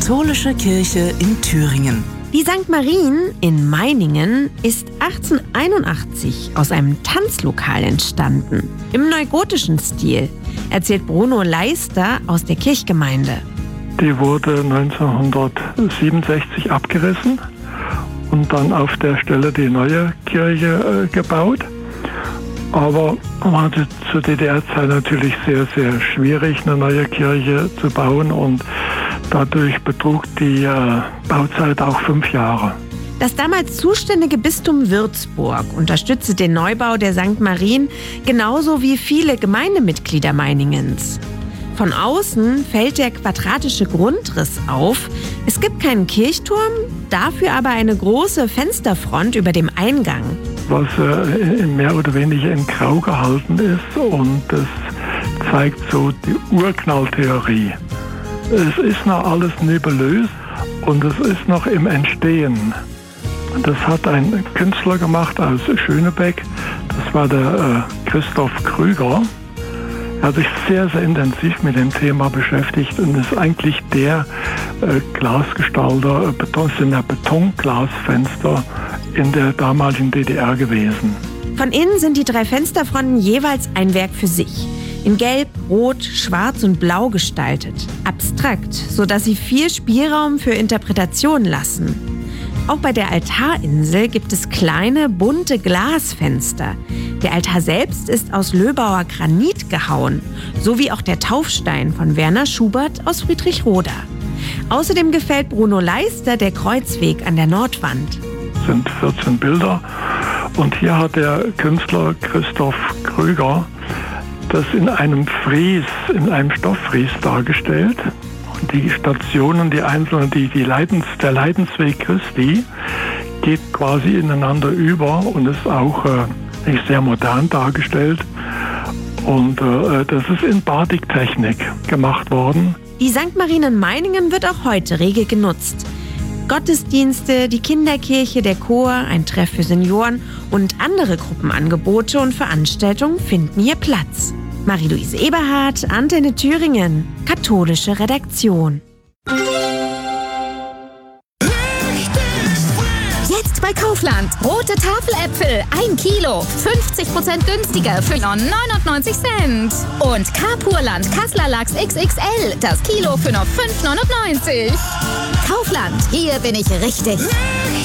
katholische Kirche in Thüringen. Die St. Marien in Meiningen ist 1881 aus einem Tanzlokal entstanden. Im neugotischen Stil, erzählt Bruno Leister aus der Kirchgemeinde. Die wurde 1967 abgerissen und dann auf der Stelle die neue Kirche gebaut. Aber war zur DDR-Zeit natürlich sehr, sehr schwierig, eine neue Kirche zu bauen, und dadurch betrug die Bauzeit auch 5 Jahre. Das damals zuständige Bistum Würzburg unterstützte den Neubau der St. Marien genauso wie viele Gemeindemitglieder Meiningens. Von außen fällt der quadratische Grundriss auf. Es gibt keinen Kirchturm, dafür aber eine große Fensterfront über dem Eingang. Was mehr oder weniger in Grau gehalten ist, und das zeigt so die Urknalltheorie. Es ist noch alles nebulös und es ist noch im Entstehen. Das hat ein Künstler gemacht aus Schönebeck, das war der Christoph Krüger. Er hat sich sehr, sehr intensiv mit dem Thema beschäftigt und ist eigentlich der Glasgestalter, sind ja Betonglasfenster in der damaligen DDR gewesen. Von innen sind die 3 Fensterfronten jeweils ein Werk für sich. In Gelb, Rot, Schwarz und Blau gestaltet. Abstrakt, sodass sie viel Spielraum für Interpretation lassen. Auch bei der Altarinsel gibt es kleine, bunte Glasfenster. Der Altar selbst ist aus Löbauer Granit gehauen, sowie auch der Taufstein von Werner Schubert aus Friedrichroda. Außerdem gefällt Bruno Leister der Kreuzweg an der Nordwand. Es sind 14 Bilder, und hier hat der Künstler Christoph Krüger das in einem Fries, in einem Stofffries dargestellt. Und die Stationen, die einzelnen, der Leidensweg Christi geht quasi ineinander über und ist auch sehr modern dargestellt. Und das ist in Batiktechnik gemacht worden. Die St. Marien in Meiningen wird auch heute rege genutzt. Gottesdienste, die Kinderkirche, der Chor, ein Treff für Senioren und andere Gruppenangebote und Veranstaltungen finden hier Platz. Marie-Louise Eberhardt, Antenne Thüringen, katholische Redaktion. Jetzt bei Kaufland. Rote Tafeläpfel, 1 Kilo, 50% günstiger für 99 Cent. Und Carpurland Kasseler Lachs XXL, das Kilo für nur 5,99. Kaufland, hier bin ich richtig.